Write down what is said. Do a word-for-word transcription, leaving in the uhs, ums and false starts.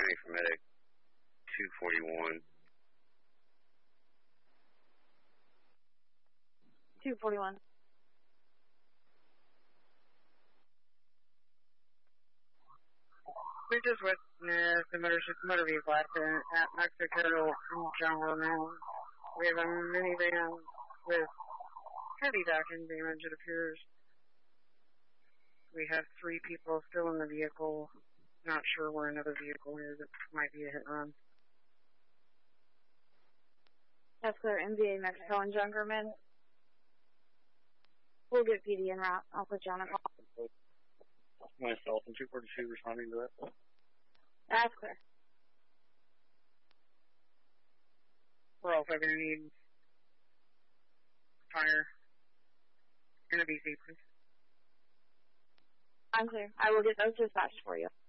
County for medic two forty-one. two forty-one. We just witnessed a motor, motor vehicle accident at Mexico Jungle now. We have a minivan with heavy backing damage, it appears. We have three people still in the vehicle. Not sure where another vehicle is. It might be a hit run. That's clear. M V A Mexico and Jungerman. We'll get P D en route. I'll put you on a call. Myself and two forty-two responding to that. That's clear. We're also going to need fire and a B C, please. I'm clear. I will get those dispatched for you.